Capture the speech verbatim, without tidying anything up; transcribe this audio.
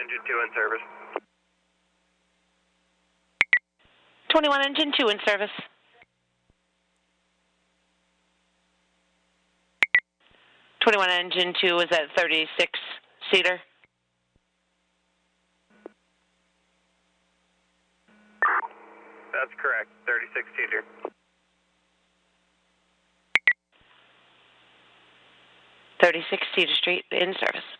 engine two in service. twenty-one engine two in service. twenty-one engine two is at thirty-six seater. That's correct, thirty-six seater. thirty-six Cedar Street in service.